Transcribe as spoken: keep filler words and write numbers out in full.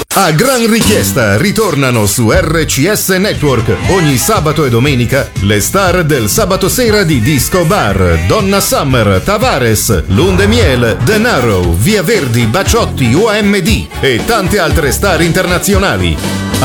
A gran richiesta ritornano su R C S Network ogni sabato e domenica le star del sabato sera di Disco Bar: Donna Summer, Tavares, Lundemiel, Denaro, Via Verdi, Baciotti, O M D e tante altre star internazionali.